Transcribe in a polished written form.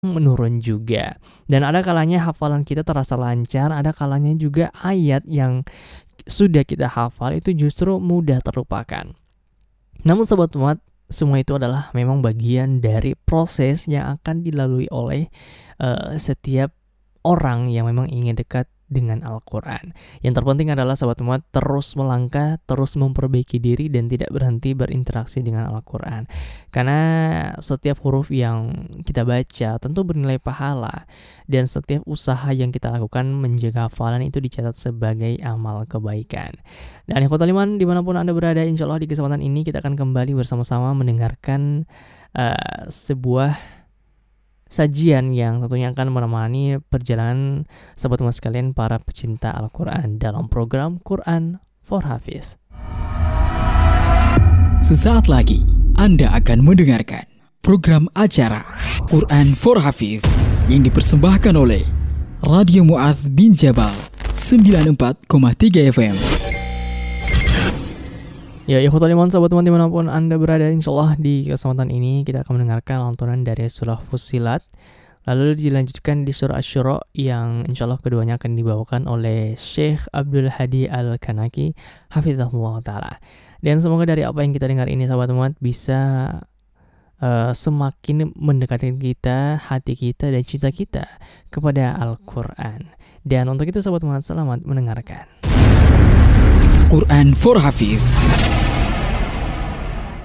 menurun juga. Dan ada kalanya hafalan kita terasa lancar, ada kalanya juga ayat yang sudah kita hafal itu justru mudah terlupakan. Namun sobat muat, semua itu adalah memang bagian dari proses yang akan dilalui oleh setiap orang yang memang ingin dekat dengan Al-Quran. Yang terpenting adalah sahabat muat terus melangkah, terus memperbaiki diri dan tidak berhenti berinteraksi dengan Al-Quran. Karena setiap huruf yang kita baca tentu bernilai pahala, dan setiap usaha yang kita lakukan menjaga hafalan itu dicatat sebagai amal kebaikan. Dan ikhwatal iman dimanapun Anda berada, insya Allah di kesempatan ini kita akan kembali bersama-sama mendengarkan sebuah sajian yang tentunya akan menemani perjalanan sahabat umat sekalian para pecinta Al-Quran dalam program Quran for Hafiz. Sesaat lagi Anda akan mendengarkan program acara Quran for Hafiz yang dipersembahkan oleh Radio Mu'adz bin Jabal 94,3 FM. Ya, ikhwatal iman sahabat teman dimanapun Anda berada, insyaallah di kesempatan ini kita akan mendengarkan lantunan dari surah Fussilat, lalu dilanjutkan di surah Asy-Syura yang insyaallah keduanya akan dibawakan oleh Syekh Abdul Hadi Al-Kanaki hafizahullah ta'ala. Dan semoga dari apa yang kita dengar ini sahabat umat bisa semakin mendekatkan kita, hati kita dan cinta kita kepada Al-Quran. Dan untuk itu sahabat umat, selamat mendengarkan Quran for Hafiz